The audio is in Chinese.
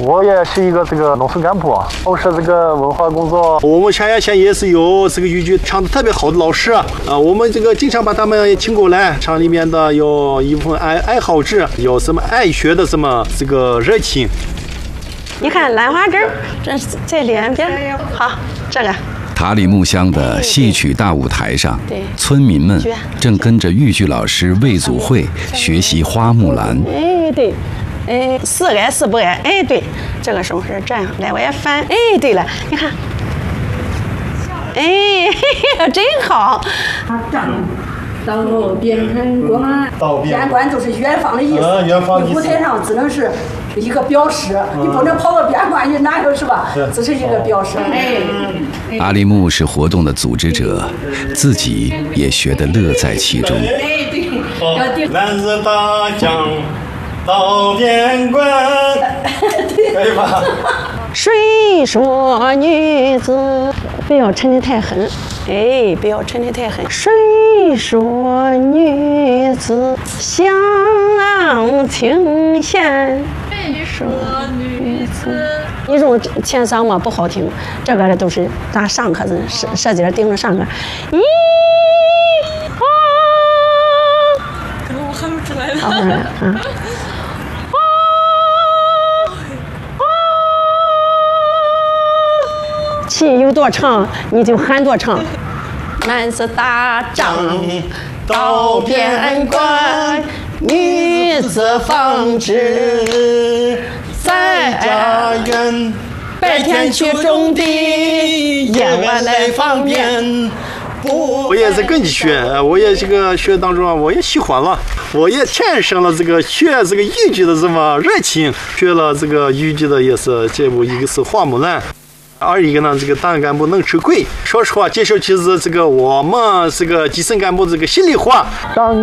我也是一个这个农村干部，从事这个文化工作。 我们下县也是有这个豫剧唱的特别好的老师啊，我们这个经常把他们请过来，厂里面的有一部分爱好者，有什么爱学的什么这个热情。 你看兰花根，这在两边。好，这个。 塔里木乡的戏曲大舞台上，村民们正跟着豫剧老师魏祖慧学习花木兰。 哎，对，哎，是挨是不挨？哎，对，这个时候是这样，来我也翻。哎，对了，你看，哎，嘿嘿，真好。 到边看关，边关就是远方的意思。你舞台上只能是一个标识，你不能跑到边关去，哪有是吧？只是一个标识。 阿里木是活动的组织者，自己也学得乐在其中。 男子大将到边关，可以吧？ 谁说女子不要沉得太狠？哎，不要沉得太狠。谁说女子向清闲？谁说女子？你用前嗓嘛不好听，这个都是咱上课舌尖顶着上课。咦啊！可能我喊不出来了。喊不出来啊。气有多长，你就喊多长。男子打仗到边关，女子纺织在家园。白天去种地，夜晚来方便。 我也是跟你学，我也这个学当中啊，我也喜欢了，我也产生了这个学这个豫剧的什么热情，学了这个豫剧的也是这部，一个是花木兰。二一个呢，这个党员干部能吃亏。说实话，接受其实这个我们这个基层干部这个心里话。